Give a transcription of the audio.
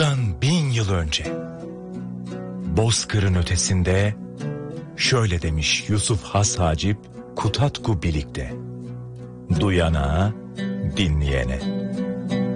Bundan 1000 yıl önce Bozkır'ın ötesinde şöyle demiş Yusuf Has Hacip Kutatku Bilik'te: duyana, dinleyene.